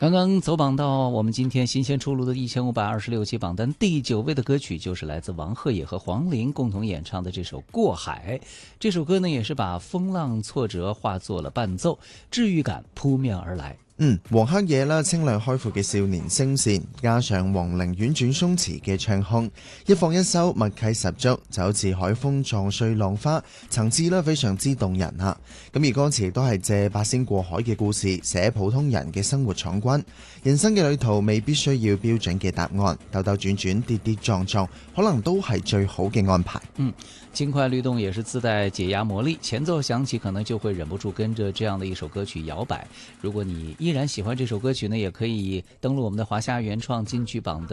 刚刚走榜到我们今天新鲜出炉的1526期榜单第9位的歌曲，就是来自王鹤野和黄龄共同演唱的这首《过海》。这首歌呢，也是把风浪挫折化作了伴奏，治愈感扑面而来。 黃黑野啦，清亮開闊嘅少年聲線，加上黃齡婉轉鬆弛嘅唱腔，一放一收，默契十足，就好似海風撞碎浪花，層次咧非常之動人嚇。咁而歌詞亦都係借八仙過海嘅故事，寫普通人嘅生活闖關。人生嘅旅途未必需要標準嘅答案，兜兜轉轉，跌跌撞撞，可能都係最好嘅安排。 輕快律動也是自帶解壓魔力，前奏響起可能就會忍不住跟着這樣的一首歌曲搖擺。如果你依然喜歡這首歌曲呢，也可以登錄我們的華夏原創金曲榜的